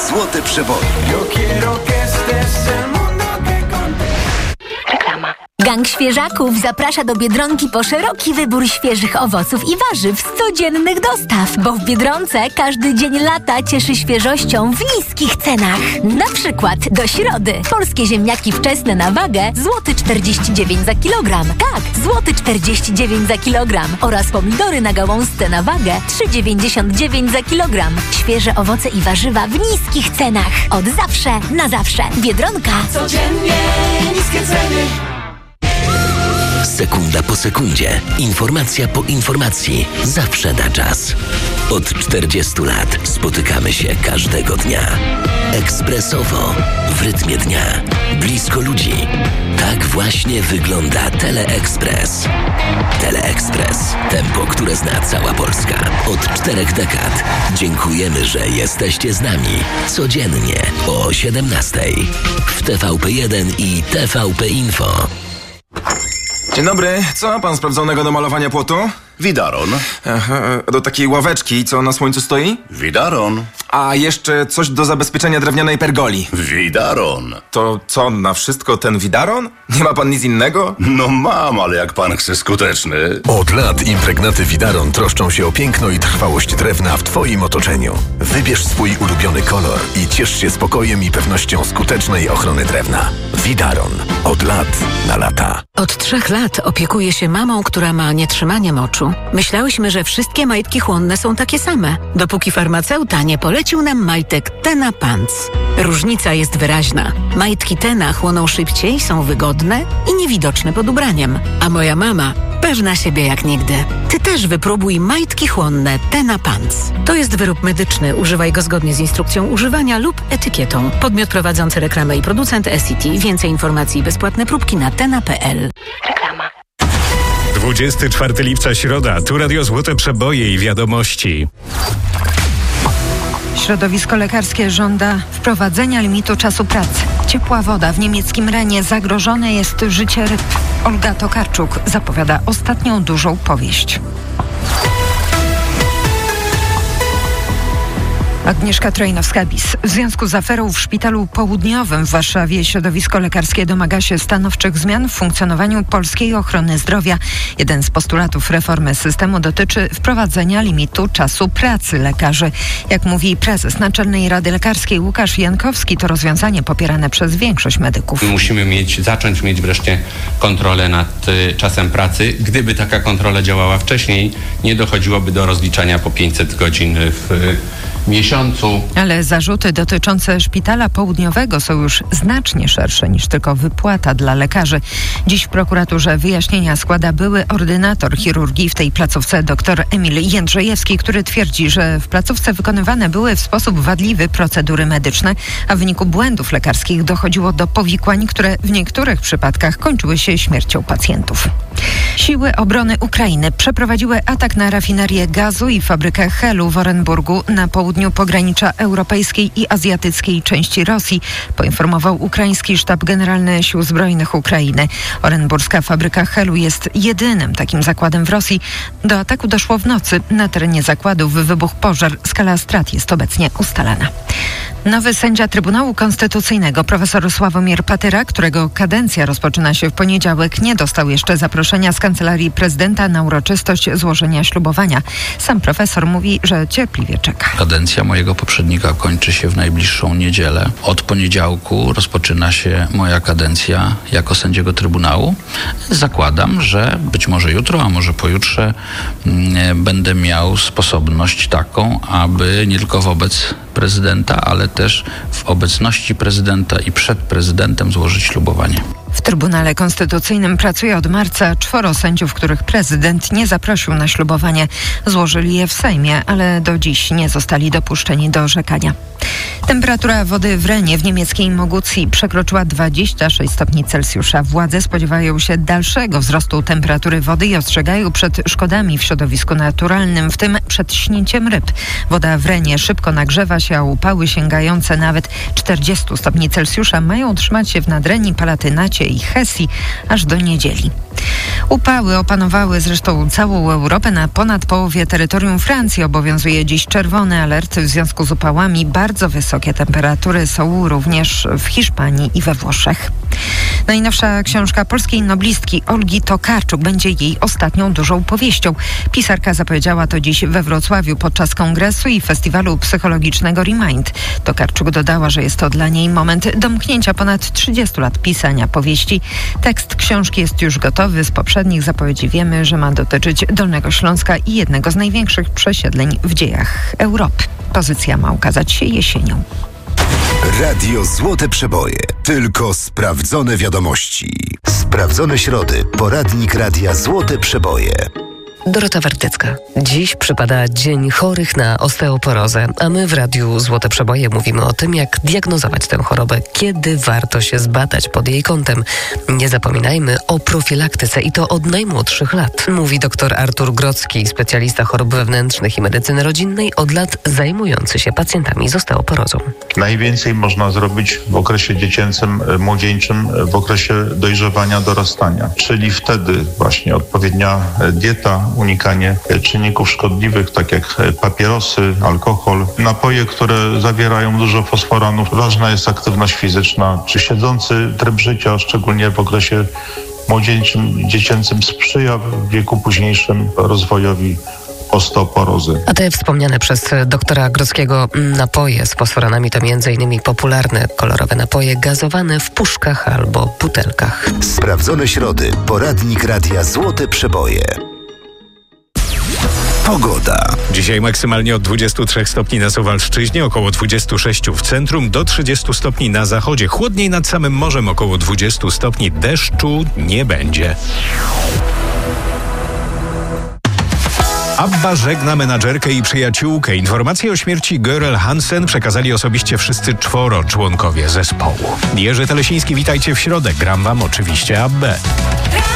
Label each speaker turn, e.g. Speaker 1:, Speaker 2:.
Speaker 1: Złote przeboje.
Speaker 2: Reklama. Gang Świeżaków zaprasza do Biedronki po szeroki wybór świeżych owoców i warzyw z codziennych dostaw, bo w Biedronce każdy dzień lata cieszy świeżością w niskich cenach. Na przykład do środy polskie ziemniaki wczesne na wagę złoty 49 za kilogram. Tak, złoty 49 za kilogram. Oraz pomidory na gałązce na wagę 3,99 za kilogram. Świeże owoce i warzywa w niskich cenach. Od zawsze na zawsze. Biedronka.
Speaker 3: Codziennie niskie ceny.
Speaker 4: Sekunda po sekundzie, informacja po informacji, zawsze na czas. Od 40 lat spotykamy się każdego dnia. Ekspresowo, w rytmie dnia, blisko ludzi. Tak właśnie wygląda Teleekspres. Teleekspres. Tempo, które zna cała Polska. Od 4 dekad. Dziękujemy, że jesteście z nami. Codziennie o 17:00 w TVP1 i TVP Info.
Speaker 5: Dzień dobry, co ma pan sprawdzonego do malowania płotu?
Speaker 6: Widaron.
Speaker 5: Aha, do takiej ławeczki, co na słońcu stoi?
Speaker 6: Widaron.
Speaker 5: A jeszcze coś do zabezpieczenia drewnianej pergoli.
Speaker 6: Widaron.
Speaker 5: To co, na wszystko ten widaron? Nie ma pan nic innego?
Speaker 6: No mam, ale jak pan chce skuteczny.
Speaker 7: Od lat impregnaty Widaron troszczą się o piękno i trwałość drewna w twoim otoczeniu. Wybierz swój ulubiony kolor i ciesz się spokojem i pewnością skutecznej ochrony drewna. Widaron. Od lat na lata.
Speaker 8: Od 3 lat opiekuję się mamą, która ma nietrzymanie moczu. Myślałyśmy, że wszystkie majtki chłonne są takie same, dopóki farmaceuta nie polecił nam majtek Tena Pants. Różnica jest wyraźna. Majtki Tena chłoną szybciej, są wygodne i niewidoczne pod ubraniem. A moja mama pewna siebie jak nigdy. Ty też wypróbuj majtki chłonne Tena Pants. To jest wyrób medyczny. Używaj go zgodnie z instrukcją używania lub etykietą. Podmiot prowadzący reklamę i producent Essity. Więcej informacji i bezpłatne próbki na tena.pl.
Speaker 2: Reklama.
Speaker 9: 24 lipca, środa. Tu Radio Złote Przeboje i wiadomości.
Speaker 10: Środowisko lekarskie żąda wprowadzenia limitu czasu pracy. Ciepła woda w niemieckim Renie. Zagrożone jest życie ryb. Olga Tokarczuk zapowiada ostatnią dużą powieść. Agnieszka Trojnowska-Bis. W związku z aferą w Szpitalu Południowym w Warszawie środowisko lekarskie domaga się stanowczych zmian w funkcjonowaniu polskiej ochrony zdrowia. Jeden z postulatów reformy systemu dotyczy wprowadzenia limitu czasu pracy lekarzy. Jak mówi prezes Naczelnej Rady Lekarskiej Łukasz Jankowski, to rozwiązanie popierane przez większość medyków.
Speaker 11: Musimy zacząć mieć wreszcie kontrolę nad czasem pracy. Gdyby taka kontrola działała wcześniej, nie dochodziłoby do rozliczania po 500 godzin w miesiącu.
Speaker 10: Ale zarzuty dotyczące Szpitala Południowego są już znacznie szersze niż tylko wypłata dla lekarzy. Dziś w prokuraturze wyjaśnienia składa były ordynator chirurgii w tej placówce dr Emil Jędrzejewski, który twierdzi, że w placówce wykonywane były w sposób wadliwy procedury medyczne, a w wyniku błędów lekarskich dochodziło do powikłań, które w niektórych przypadkach kończyły się śmiercią pacjentów. Siły obrony Ukrainy przeprowadziły atak na rafinerię gazu i fabrykę Helu w Orenburgu na południu pogranicza europejskiej i azjatyckiej części Rosji, poinformował ukraiński sztab generalny Sił Zbrojnych Ukrainy. Orenburska fabryka Helu jest jedynym takim zakładem w Rosji. Do ataku doszło w nocy. Na terenie zakładu wybuchł pożar. Skala strat jest obecnie ustalana. Nowy sędzia Trybunału Konstytucyjnego, profesor Sławomir Patyra, którego kadencja rozpoczyna się w poniedziałek, nie dostał jeszcze zaproszenia z Kancelarii Prezydenta na uroczystość złożenia ślubowania. Sam profesor mówi, że cierpliwie czeka.
Speaker 12: Kadencja mojego poprzednika kończy się w najbliższą niedzielę. Od poniedziałku rozpoczyna się moja kadencja jako sędziego Trybunału. Zakładam, że być może jutro, a może pojutrze będę miał sposobność taką, aby nie tylko wobec prezydenta, ale też w obecności prezydenta i przed prezydentem złożyć ślubowanie.
Speaker 10: W Trybunale Konstytucyjnym pracuje od marca 4 sędziów, których prezydent nie zaprosił na ślubowanie. Złożyli je w Sejmie, ale do dziś nie zostali dopuszczeni do orzekania. Temperatura wody w Renie w niemieckiej Mogucji przekroczyła 26 stopni Celsjusza. Władze spodziewają się dalszego wzrostu temperatury wody i ostrzegają przed szkodami w środowisku naturalnym, w tym przed śnięciem ryb. Woda w Renie szybko nagrzewa się, a upały sięgające nawet 40 stopni Celsjusza mają utrzymać się w Nadrenii, Palatynacie i Hesji aż do niedzieli. Upały opanowały zresztą całą Europę. Na ponad połowie terytorium Francji obowiązuje dziś czerwony alert w związku z upałami. Bardzo wysokie temperatury są również w Hiszpanii i we Włoszech. Najnowsza książka polskiej noblistki Olgi Tokarczuk będzie jej ostatnią dużą powieścią. Pisarka zapowiedziała to dziś we Wrocławiu podczas kongresu i festiwalu psychologicznego Remind. Tokarczuk dodała, że jest to dla niej moment domknięcia ponad 30 lat pisania powieści. Tekst książki jest już gotowy. Z poprzednich zapowiedzi wiemy, że ma dotyczyć Dolnego Śląska i jednego z największych przesiedleń w dziejach Europy. Pozycja ma ukazać się jesienią.
Speaker 1: Radio Złote Przeboje. Tylko sprawdzone wiadomości. Sprawdzone środy. Poradnik Radia Złote Przeboje.
Speaker 13: Dorota Wartycka. Dziś przypada Dzień Chorych na Osteoporozę, a my w Radiu Złote Przeboje mówimy o tym, jak diagnozować tę chorobę, kiedy warto się zbadać pod jej kątem. Nie zapominajmy o profilaktyce i to od najmłodszych lat. Mówi dr Artur Grodzki, specjalista chorób wewnętrznych i medycyny rodzinnej, od lat zajmujący się pacjentami z osteoporozą.
Speaker 14: Najwięcej można zrobić w okresie dziecięcym, młodzieńczym, w okresie dojrzewania, dorastania, czyli wtedy właśnie odpowiednia dieta, unikanie czynników szkodliwych, tak jak papierosy, alkohol, napoje, które zawierają dużo fosforanów. Ważna jest aktywność fizyczna. Czy siedzący tryb życia, szczególnie w okresie młodzieńczym, dziecięcym, sprzyja w wieku późniejszym rozwojowi osteoporozy.
Speaker 13: A te wspomniane przez doktora Grodzkiego napoje z fosforanami to m.in. popularne kolorowe napoje gazowane w puszkach albo butelkach.
Speaker 1: Sprawdzone środy. Poradnik Radia Złote Przeboje. Pogoda.
Speaker 9: Dzisiaj maksymalnie od 23 stopni na Suwalszczyźnie, około 26 w centrum, do 30 stopni na zachodzie. Chłodniej nad samym morzem, około 20 stopni. Deszczu nie będzie. ABBA żegna menadżerkę i przyjaciółkę. Informacje o śmierci Görel Hansen przekazali osobiście wszyscy 4 członkowie zespołu. Jerzy Telesiński, witajcie w środę. Gram wam oczywiście ABBę.